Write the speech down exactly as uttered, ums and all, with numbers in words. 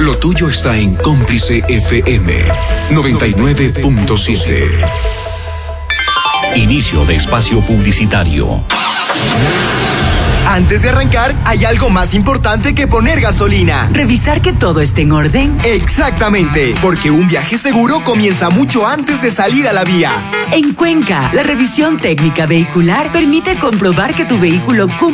Lo tuyo está en Cómplice F M noventa y nueve punto siete. Inicio de espacio publicitario. Antes de arrancar, hay algo más importante que poner gasolina. ¿Revisar que todo esté en orden? Exactamente, porque un viaje seguro comienza mucho antes de salir a la vía. En Cuenca, la revisión técnica vehicular permite comprobar que tu vehículo cumple